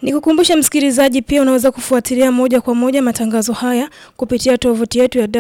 Nikukumbusha msikilizaji, pia unaweza kufuatilia moja kwa moja matangazo haya kupitia tovuti yetu ya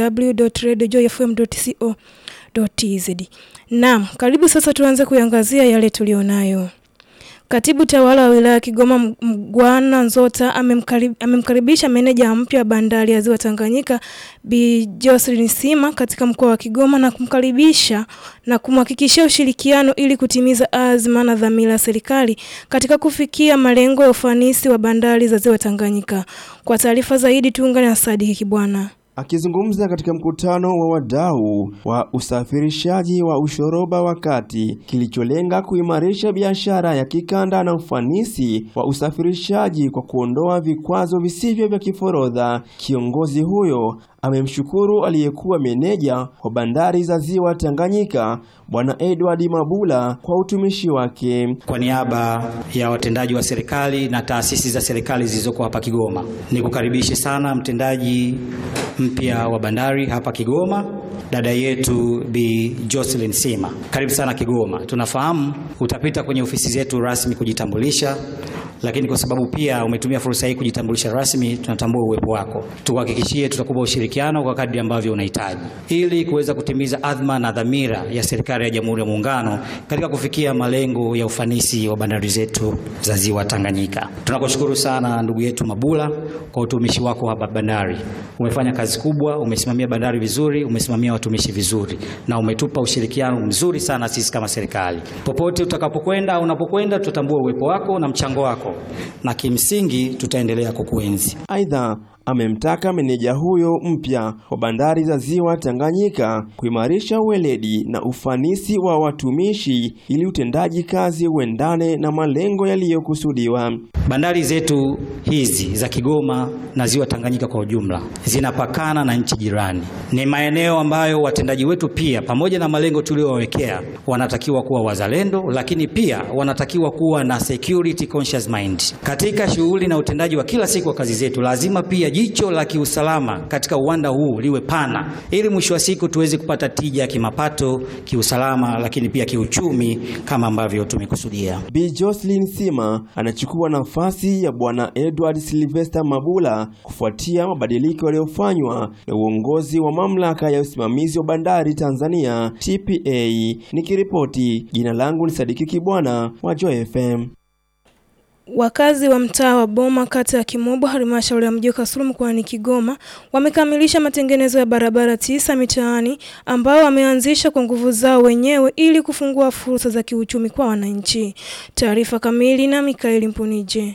www.radiojoyfm.co.tz. Naam, karibu sasa tuanze kuangazia yale tulionayo. Katibu tawala wa wilaya Kigoma Mgwana Nzota amemkaribisha meneja mpya wa bandari ya Ziwa Tanganyika Bi Jocelyn Sima katika mkoa wa Kigoma na kumkaribisha na kumhakikishia ushirikiano ili kutimiza azma na dhamira ya serikali katika kufikia malengo ya ufanisi wa bandari za Ziwa Tanganyika. Kwa taarifa zaidi tuungane na Sadiki Kibwana. Akizungumza katika mkutano wa wadau wa usafirishaji wa ushoroba wakati kilicholenga kuimarisha biashara ya kikanda na ufanisi wa usafirishaji kwa kuondoa vikwazo visivyo vya kiforodha, kiongozi huyo amemshukuru aliyekuwa meneja wa bandari za Ziwa Tanganyika Bwana Edward Mabula kwa utumishi wake. Kwa niaba ya watendaji wa serikali na taasisi za serikali zilizoko hapa Kigoma, nikukaribishe sana mtendaji mpya wa bandari hapa Kigoma, dada yetu Bi Jocelyn Sima. Karibu sana Kigoma. Tunafahamu utapita kwenye ofisi zetu rasmi kujitambulisha, lakini kwa sababu pia umetumia fursa hii kujitambulisha rasmi, tunatambua uwepo wako. Tukuhakikishie tutakupa ushirikiano kwa kadri ambavyo unahitaji ili kuweza kutimiza adhma na dhamira ya serikali ya Jamhuri ya Muungano katika kufikia malengo ya ufanisi wa bandari zetu za Ziwa Tanganyika. Tunakushukuru sana ndugu yetu Mabula kwa utumishi wako hapa bandari. Umefanya kazi kubwa, umesimamia bandari vizuri, umesimamia watumishi vizuri na umetupa ushirikiano mzuri sana sisi kama serikali. Popote utakapokwenda au unapokwenda tutambua uwepo wako na mchango wako, na kimsingi tutaendelea kukuenzi. Aidha, amemtaka meneja huyo mpya wa bandari za Ziwa Tanganyika kuimarisha uweledi na ufanisi wa watumishi ili utendaji kazi uendane na malengo yaliyokusudiwa. Bandari zetu hizi za Kigoma na Ziwa Tanganyika kwa ujumla zinapakana na nchi jirani. Ni maeneo ambayo watendaji wetu pia pamoja na malengo tuliyowekea wanatakiwa kuwa wazalendo, lakini pia wanatakiwa kuwa na security conscious mind. Katika shughuli na utendaji wa kila siku wa kazi zetu lazima pia jicho la kiusalama katika uwanda huu liwe pana ili mwisho wa siku tuweze kupata tija ya kimapato, kiusalama, lakini pia kiuchumi kama ambavyo tumekusudia. Bi Jocelyn Sima anachukua nafasi ya Bwana Edward Sylvester Mabula kufuatia mabadiliko yaliyofanywa na uongozi wa mamlaka ya usimamizi wa bandari Tanzania TPA. Nikiripoti, jina langu ni Sadiki Kibwana wa Joy FM. Wakazi wa mtaa wa Boma kata ya Kimobo halmashauri ya mji Kasulu mkoani Kigoma wamekamilisha matengenezo ya barabara 9 mitaani ambao wameanzisha kwa nguvu zao wenyewe ili kufungua fursa za kiuchumi kwa wananchi. Taarifa kamili na Mikaeli Mpunije.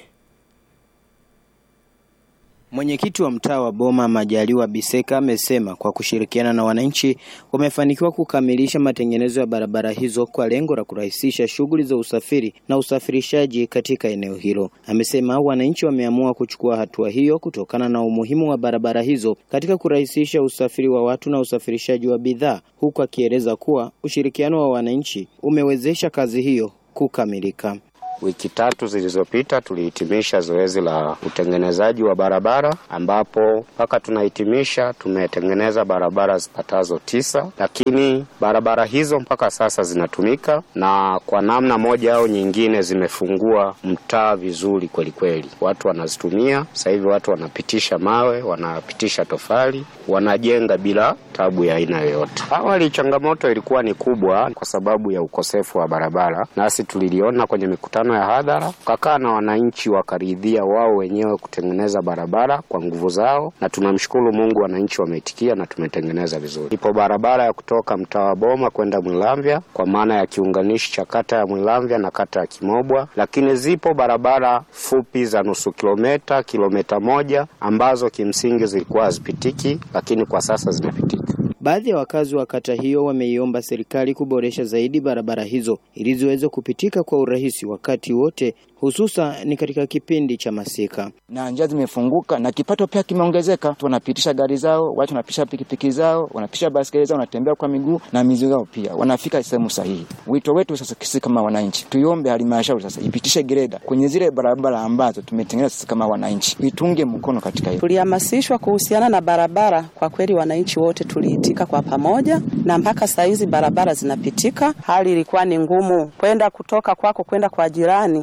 Mwenyekiti wa mtaa wa Boma Majaliwa Biseka amesema kwa kushirikiana na wananchi wamefanikiwa kukamilisha matengenezo ya barabara hizo kwa lengo la kurahisisha shughuli za usafiri na usafirishaji katika eneo hilo. Amesema wananchi wameamua kuchukua hatua hiyo kutokana na umuhimu wa barabara hizo katika kurahisisha usafiri wa watu na usafirishaji wa bidhaa, huku akieleza kuwa ushirikiano wa wananchi umewezesha kazi hiyo kukamilika. Wiki 3 zilizopita tulihitimisha zoezi la utengenezaji wa barabara, ambapo mpaka tunahitimisha tumetengeneza barabara zipatazo 9, lakini barabara hizo mpaka sasa zinatumika na kwa namna moja au nyingine zimefungua mtaa vizuri kweli kweli. Watu wanazitumia, sasa hivi watu wanapitisha mawe, wanapitisha tofali, wanajenga bila tabu ya aina yoyote. Awali changamoto ilikuwa ni kubwa kwa sababu ya ukosefu wa barabara, nasi tuliliona kwenye mikutano ya hadhara, kakaa na wananchi wakaridhia wao wenyewe kutengeneza barabara kwa nguvu zao, na tunamshukuru Mungu wananchi wameitikia na tumetengeneza vizuri. Ipo barabara ya kutoka mtaa wa Boma kwenda Mwilamvya kwa maana ya kiunganishi cha kata ya Mwilamvya na kata ya Kimobwa, lakini zipo barabara fupi za nusu kilomita, kilomita 1 ambazo kimsingi zilikuwa hazipitiki lakini kwa sasa zinapitika. Baadhi ya wakazi wa kata hiyo wameiomba serikali kuboresha zaidi barabara hizo ili ziweze kupitika kwa urahisi wakati wote, hususa ni katika kipindi cha masika. Na njia zimefunguka na kipato pia kimeongezeka. Wanapitisha gari zao, watu wanapisha pikipiki zao, wanapisha basikeli zao, wanatembea kwa miguu na mizigo yao pia. Wanafika sehemu sahihi. Wito wetu sasa sisi kama wananchi, tuiombe halmashauri sasa ipitishe greda kwenye zile barabara ambazo tumetengeneza sisi kama wananchi. Itunge mkono katika hilo. Tulihamasishwa kuhusiana na barabara, kwa kweli wananchi wote tuliitika kwa pamoja na mpaka saa hizi barabara zinapitika. Hali ilikuwa ni ngumu kwenda kutoka kwako kwenda kwa jirani ukiwa na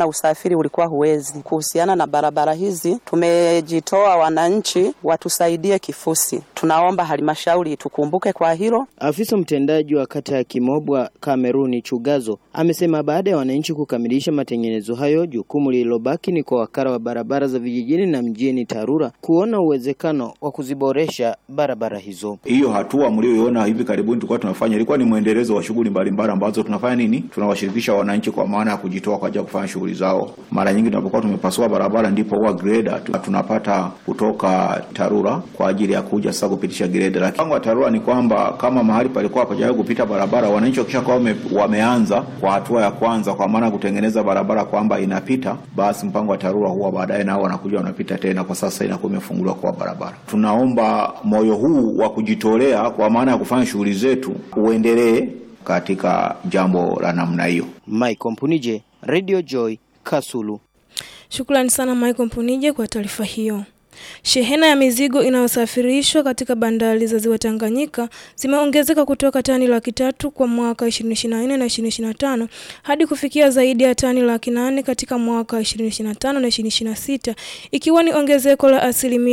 na usafiri ulikuwa huwezi. Kuhusiana na barabara hizi, tumejitoa wananchi watusaidie kifusi. Tunaomba halmashauri tukumbuke kwa hilo. Afisa mtendaji wa kata ya Kimobwa Kameruni Chugazo amesema baada ya wananchi kukamilisha matengenezo hayo, jukumu lililobaki ni kwa wakala wa barabara za vijijini na mjini TARURA kuona uwezekano wa kuziboresha barabara hizo. Hiyo hatua mlioiona hivi karibuni tulikuwa tunafanya ilikuwa ni muendelezo wa shughuli mbalimbali ambazo tunafanya nini? Tunawashirikisha wananchi kwa maana ya kujitoa kwa ajili ya kufanya shughuli zao. Mara nyingi tunapokuwa tumepasua barabara ndipo huwa grader tunapata kutoka TARURA kwa ajili ya kuja sasa kupitisha grader. Lakini mpango wa TARURA ni kwamba kama mahali palikuwa hapajawahi kupita barabara, wananchi wakishakuwa wameanza kwa hatua ya kwanza kwa maana kutengeneza barabara kwamba inapita, basi mpango wa TARURA huwa baadaye nao wanakuja wanapita tena. Kwa sasa inakuwa imefunguliwa kwa barabara. Tunaomba moyo huu wa kujitolea kwa maana ya kufanya shughuli zetu uendelee katika jambo la namna hiyo. Michael Mpunije, Radio Joy, Kasulu. Shukrani sana Michael Mpunije kwa taarifa hiyo. Shehena ya mizigo inayosafirishwa katika bandari za Ziwa Tanganyika zimeongezeka kutoka tani 300,000 kwa mwaka 2024 na 2025 hadi kufikia zaidi ya tani 800,000 katika mwaka 2025 na 2026, ikiwa ni ongezeko la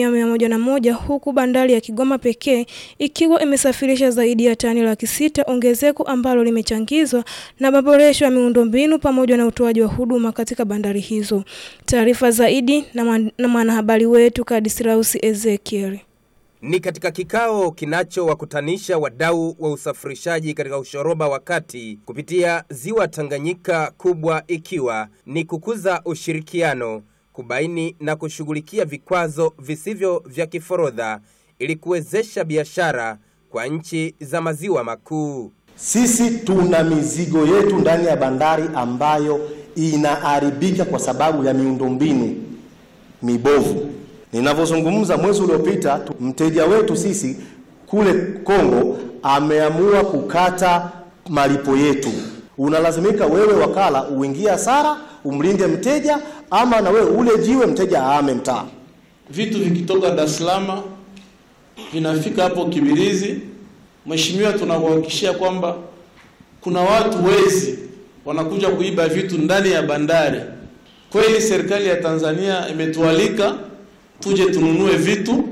101%, huku bandari ya Kigoma pekee ikiwa imesafirisha zaidi ya tani 600,000, ongezeko ambalo limechangizwa na maboresho ya miundombinu pamoja na utoaji wa huduma katika bandari hizo. Taarifa zaidi na mwanahabari wetu Kadisirausi Ezekiel. Ni katika kikao kinachowakutanisha wadau wa usafirishaji katika ushoroba wa kati kupitia Ziwa Tanganyika, kubwa ikiwa ni kukuza ushirikiano, kubaini na kushughulikia vikwazo visivyo vya kiforodha ili kuwezesha biashara kwa nchi za maziwa makuu. Sisi tuna mizigo yetu ndani ya bandari ambayo inaharibika kwa sababu ya miundombinu mibovu. Ninavyozungumza, mwezi uliopita mteja wetu sisi kule Kongo ameamua kukata malipo yetu. Unalazimika wewe wakala uingie hasara, umlinde mteja, ama na wewe ule jiwe mteja aame mtaa. Vitu vikitoka Dar es Salaam vinafika hapo Kibirizi. Mheshimiwa, tunakuhakikishia kwamba kuna watu wezi wanakuja kuiba vitu ndani ya bandari. Kweli serikali ya Tanzania imetualika tuje tununue vitu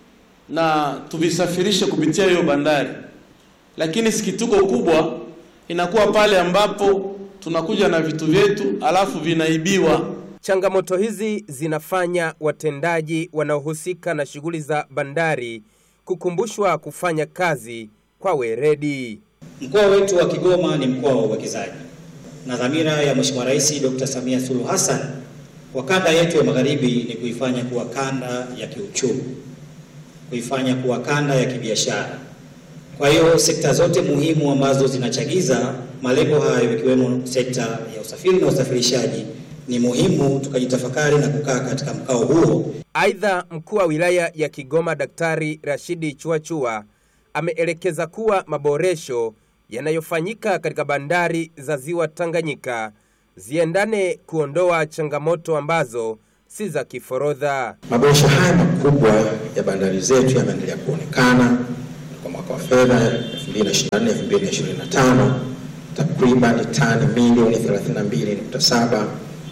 na tuvisafirishe kupitia hiyo bandari. Lakini sikituko kubwa inakuwa pale ambapo tunakuja na vitu vyetu alafu vinaibiwa. Changamoto hizi zinafanya watendaji wanaohusika na shughuli za bandari kukumbushwa kufanya kazi kwa weledi. Mkoa wetu wa Kigoma ni mkoa wa uwekezaji. Na dhamira ya Mheshimiwa Rais Dr. Samia Suluhu Hassan kwa kanda yetu ya magharibi ni kuifanya kuwa kanda ya kiuchumi, kuifanya kuwa kanda ya kibiashara. Kwa hiyo sekta zote muhimu ambazo zinachagiza malengo hayo, ikiwemo sekta ya usafiri na usafirishaji, ni muhimu tukajitafakari na kukaa katika mkao huo. Aidha, mkuu wa wilaya ya Kigoma Daktari Rashidi Chuachua ameelekeza kuwa maboresho yanayofanyika katika bandari za Ziwa Tanganyika ziendane kuondoa changamoto ambazo si za kiforodha. Maboresho haya makubwa ya bandari zetu yameendelea kuonekana kwa mwaka wa fedha 2024-2025. Takriban tani milioni 32.7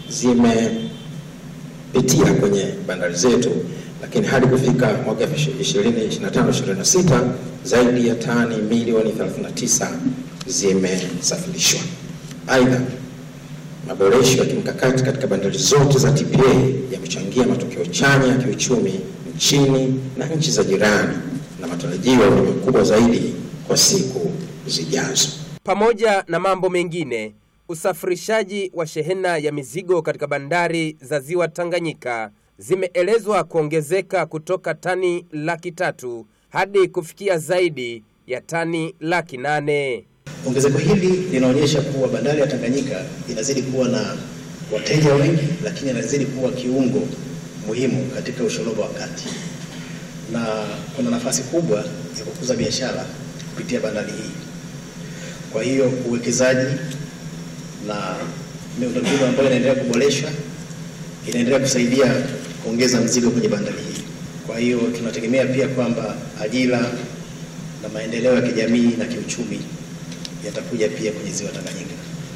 zimepitia kwenye bandari zetu, lakini hadi kufika mwaka 2025-2026 zaidi ya tani milioni 39 zimesafirishwa. Aidha, maboresho ya kimkakati katika bandari zote za TPA yamechangia matokeo chanya ya kiuchumi nchini na nchi za jirani, na matarajio ni makubwa zaidi kwa siku zijazo. Pamoja na mambo mengine, usafirishaji wa shehena ya mizigo katika bandari za Ziwa Tanganyika zimeelezwa kuongezeka kutoka tani 300,000 hadi kufikia zaidi ya tani 800,000. Ongezeko hili linaonyesha kuwa bandari ya Tanganyika inazidi kuwa na wateja wengi, lakini inazidi kuwa kiungo muhimu katika ushoroba wa kati, na kuna nafasi kubwa ya kukuza biashara kupitia bandari hii. Kwa hiyo uwekezaji na miundombinu ambayo inaendelea kuboreshwa inaendelea kusaidia kuongeza mzigo kwenye bandari hii. Kwa hiyo tunategemea pia kwamba ajira na maendeleo ya kijamii na kiuchumi yatakuja pia kwenye Ziwa Tanganyika.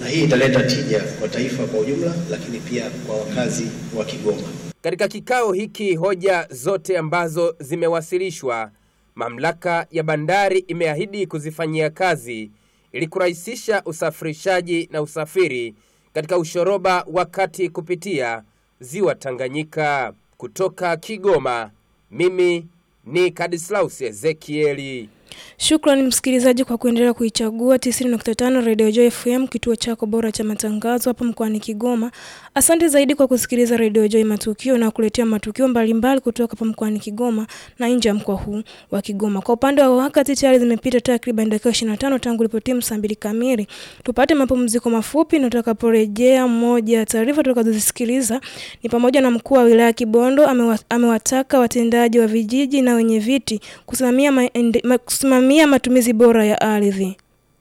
na hii italeta tija kwa taifa kwa ujumla, lakini pia kwa wakazi wa Kigoma. Katika kikao hiki, hoja zote ambazo zimewasilishwa, mamlaka ya bandari imeahidi kuzifanyia kazi ili kurahisisha usafirishaji na usafiri katika ushoroba wa kati kupitia ziwa Tanganyika. Kutoka Kigoma, mimi ni Kadislaus Ezekieli. Shukrani msikilizaji kwa kuendelea kuichagua 90.5 Radio Joy FM, kituo chako bora cha matangazo hapa mkoani Kigoma. Asante zaidi kwa kusikiliza Radio Joy Matukio na kuletea matukio mbalimbali kutoka hapa mkoani Kigoma na nje ya mkoa huu wa Kigoma. Kwa upande wa wakati tayari zimepita takriban dakika 25 tangu ilipotimu saa 2 kamili. Tupate mapumziko mafupi na tutakaporejea moja taarifa tutakazozisikiliza ni pamoja na mkuu wa wilaya Kibondo amewataka watendaji wa vijiji na wenye viti kusimamia matumizi bora ya ardhi.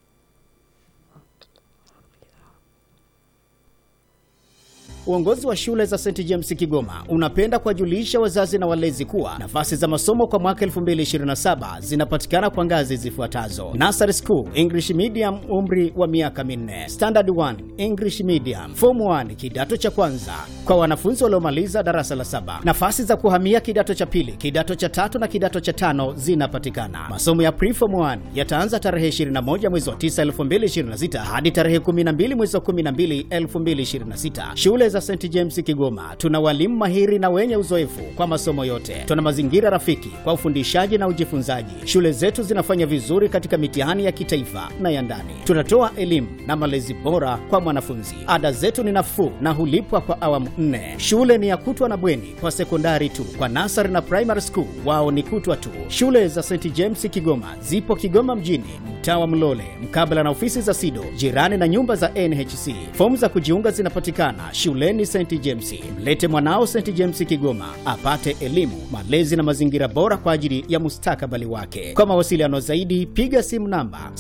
Uongozi wa shule za St. James Kigoma unapenda kuwajulisha wazazi na walezi kuwa nafasi za masomo kwa mwaka 2027 zinapatikana kwa ngazi zifuatazo: Nursery School English Medium, umri wa miaka 4; Standard 1 English Medium; Form 1 kidato cha kwanza kwa wanafunzi waliomaliza darasa la 7. Nafasi za kuhamia kidato cha pili, kidato cha tatu na kidato cha 5 zinapatikana. Masomo ya Pre-Form 1 yataanza tarehe 21 mwezi wa 9 2026 hadi tarehe 12 mwezi wa 12 2026. Shule za St. James Kigoma tuna walimu mahiri na wenye uzoefu kwa masomo yote. Tuna mazingira rafiki kwa ufundishaji na ujifunzaji. Shule zetu zinafanya vizuri katika mitihani ya kitaifa na ya ndani. Tunatoa elimu na malezi bora kwa mwanafunzi. Ada zetu ni nafuu na hulipwa kwa awamu 4. Shule ni ya kutwa na bweni kwa sekondari tu. Kwa nursery na primary school wao ni kutwa tu. Shule za St. James Kigoma zipo Kigoma mjini, mtaa wa Mlole, mkabala na ofisi za SIDO, jirani na nyumba za NHC. Fomu za kujiunga zinapatikana shuleni St. James. Mlete mwanao St. James Kigoma apate elimu, malezi na mazingira bora kwa ajili ya mustakabali wake. Kwa mawasiliano zaidi piga simu namba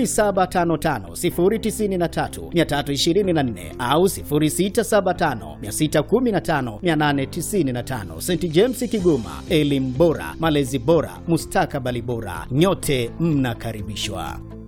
0755093324 au 0675615895. St. James Kigoma, elimu bora, malezi bora, mustakabali bora. Nyote mnakaribishwa.